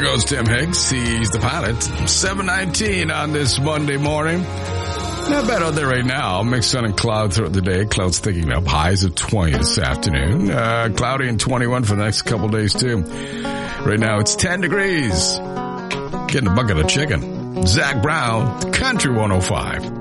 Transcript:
goes Tim Hicks. He's the pilot. 7:19 on this Monday morning. Not bad out there right now. Mixed sun and cloud throughout the day. Clouds thickening up. Highs of 20 this afternoon. Cloudy and 21 for the next couple days too. Right now it's 10 degrees. Getting a bucket of chicken. Zach Brown, Country 105.